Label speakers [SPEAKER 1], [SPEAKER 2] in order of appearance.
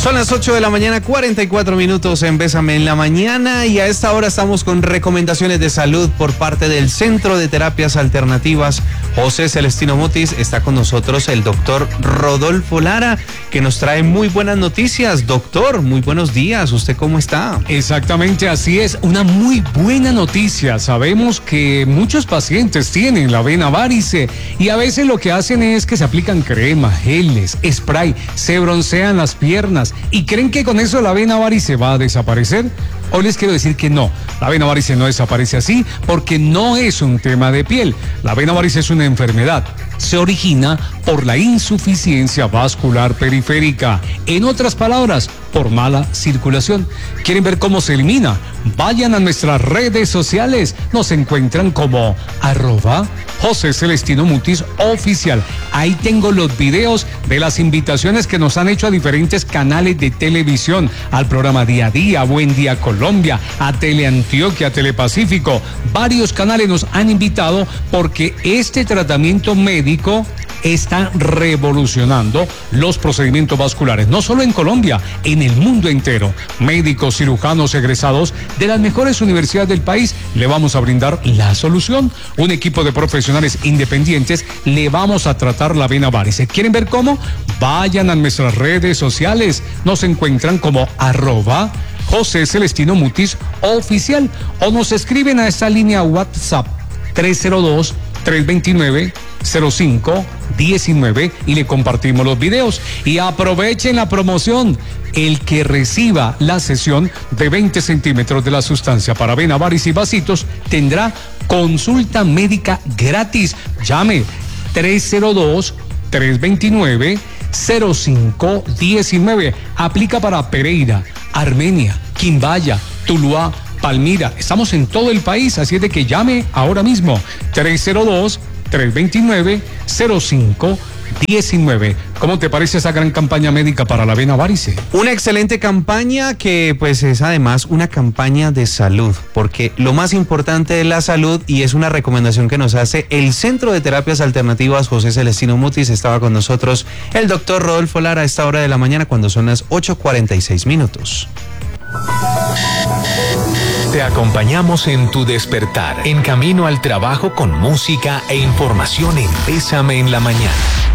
[SPEAKER 1] Son las 8 de la mañana, 44 minutos en Bésame en la Mañana, y a esta hora estamos con recomendaciones de salud por parte del Centro de Terapias Alternativas José Celestino Mutis. Está con nosotros el doctor Rodolfo Lara, que nos trae muy buenas noticias. Doctor, muy buenos días. ¿Usted cómo está?
[SPEAKER 2] Exactamente, así es. Una muy buena noticia. Sabemos que muchos pacientes tienen la vena varice y a veces lo que hacen es que se aplican crema, geles, spray, se broncean las piernas y creen que con eso la vena varice va a desaparecer. Hoy les quiero decir que no, la vena varice no desaparece así porque no es un tema de piel. La vena varice es una enfermedad. Se origina por la insuficiencia vascular periférica. En otras palabras, por mala circulación. ¿Quieren ver cómo se elimina? Vayan a nuestras redes sociales. Nos encuentran como @José Celestino Mutis Oficial. Ahí tengo los videos de las invitaciones que nos han hecho a diferentes canales de televisión, al programa Día a Día, Buen Día Colombia, a Teleantioquia, Telepacífico. Varios canales nos han invitado porque este tratamiento médico está revolucionando los procedimientos vasculares, no solo en Colombia, en el mundo entero. Médicos, cirujanos egresados de las mejores universidades del país le vamos a brindar la solución. Un equipo de profesionales independientes le vamos a tratar la vena varice. ¿Quieren ver cómo? Vayan a nuestras redes sociales. Nos encuentran como @José Celestino Mutis Oficial o nos escriben a esta línea WhatsApp 302-329-0519 y le compartimos los videos. Y aprovechen la promoción. El que reciba la sesión de 20 centímetros de la sustancia para vena varice y vasitos tendrá consulta médica gratis. Llame 302-329-0519. Aplica para Pereira, Armenia, Quimbaya, Tuluá, Palmira. Estamos en todo el país, así es de que llame ahora mismo. 302-329-0519. ¿Cómo te parece esa gran campaña médica para la vena varice?
[SPEAKER 1] Una excelente campaña que pues es además una campaña de salud, porque lo más importante es la salud y es una recomendación que nos hace el Centro de Terapias Alternativas José Celestino Mutis. Estaba con nosotros el doctor Rodolfo Lara a esta hora de la mañana cuando son las 8:46 minutos.
[SPEAKER 3] Te acompañamos en tu despertar, en camino al trabajo con música e información en Bésame en la Mañana.